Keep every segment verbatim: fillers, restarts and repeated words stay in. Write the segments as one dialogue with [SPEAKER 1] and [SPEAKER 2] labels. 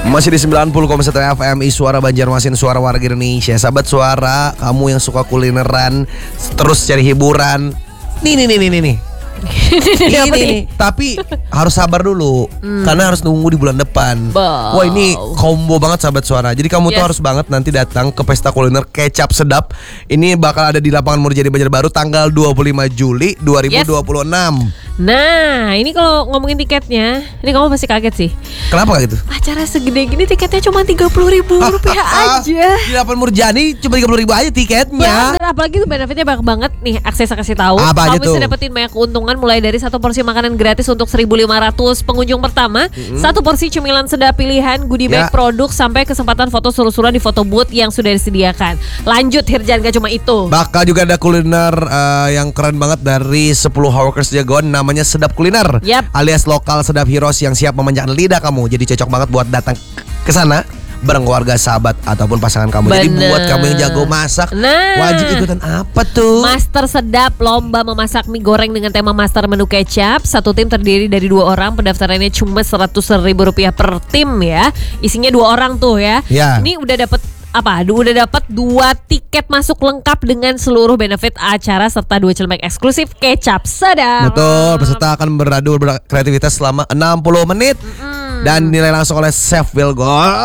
[SPEAKER 1] Masih di sembilan puluh koma satu F M I Suara Banjarmasin, Suara Warga Indonesia. Sahabat Suara, kamu yang suka kulineran, terus cari hiburan, Nih nih nih nih nih Ini, ini, ini. Tapi harus sabar dulu, hmm. karena harus nunggu di bulan depan.
[SPEAKER 2] Wow.
[SPEAKER 1] Wah, ini combo banget sahabat Suara. Jadi kamu yes. tuh harus banget nanti datang ke pesta kuliner kecap sedap. Ini bakal ada di lapangan Murjadi Banjarbaru tanggal dua puluh lima Juli dua ribu dua puluh enam. Yes.
[SPEAKER 2] Nah, ini kalau ngomongin tiketnya, ini kamu pasti kaget sih.
[SPEAKER 1] Kenapa gitu?
[SPEAKER 2] Acara segede gini tiketnya cuma tiga puluh ribu rupiah aja.
[SPEAKER 1] Di lapangan Murjani cuma tiga puluh ribu aja tiketnya.
[SPEAKER 2] Dan apalagi tuh benefitnya banyak banget. Nih, akses kasih tahu.
[SPEAKER 1] Apa
[SPEAKER 2] kamu bisa dapetin banyak keuntungan, mulai dari satu porsi makanan gratis untuk seribu lima ratus pengunjung pertama, mm-hmm. satu porsi cemilan sedap pilihan, goodie bag ya. Produk, sampai kesempatan foto seru-seruan di foto booth yang sudah disediakan. Lanjut Hirjan, gak cuma itu.
[SPEAKER 1] Bakal juga ada kuliner uh, yang keren banget dari sepuluh hawkers jagoan, namanya Sedap Kuliner,
[SPEAKER 2] yep.
[SPEAKER 1] alias lokal sedap heroes yang siap memanjakan lidah kamu. Jadi cocok banget buat datang ke sana bareng keluarga, sahabat, ataupun pasangan kamu. Bener. Jadi buat kamu yang jago masak, nah, wajib ikutan apa tuh?
[SPEAKER 2] Master Sedap, lomba memasak mie goreng dengan tema Master Menu Kecap. Satu tim terdiri dari dua orang. Pendaftarannya cuma seratus ribu rupiah per tim ya. Isinya dua orang tuh ya, ya. Ini udah dapet apa? Udah dapat dua tiket masuk lengkap dengan seluruh benefit acara serta dua celemek eksklusif kecap sedap.
[SPEAKER 1] Betul, peserta akan beradu berkreativitas selama enam puluh menit. Mm-hmm. Dan nilai langsung oleh Chef Wilgo.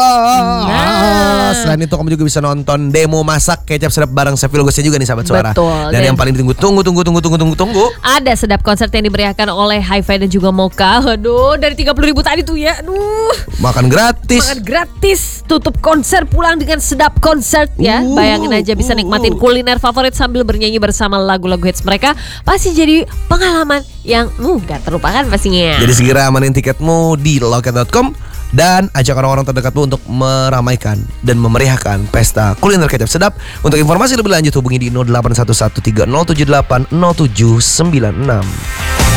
[SPEAKER 1] Nah. Selain itu kamu juga bisa nonton demo masak kecap sedap bareng Chef Wilgo juga nih sahabat Suara.
[SPEAKER 2] Betul.
[SPEAKER 1] Dan, dan yang paling ditunggu tunggu tunggu tunggu tunggu tunggu tunggu.
[SPEAKER 2] Ada sedap konser yang diberiakan oleh Hi-Fi dan juga Mocha. Aduh, dari tiga puluh ribu tadi tuh ya. Aduh.
[SPEAKER 1] Makan gratis.
[SPEAKER 2] Makan gratis. Tutup konser, pulang dengan sedap konser ya. Uh, Bayangin aja bisa nikmatin kuliner favorit sambil bernyanyi bersama lagu-lagu hits mereka. Pasti jadi pengalaman yang uh, gak terlupakan pastinya.
[SPEAKER 1] Jadi segera amanin tiketmu di loket dot com dan ajak orang-orang terdekatmu untuk meramaikan dan memeriahkan pesta kuliner kecap sedap. Untuk informasi lebih lanjut hubungi di nol delapan satu satu tiga nol tujuh delapan nol tujuh sembilan enam.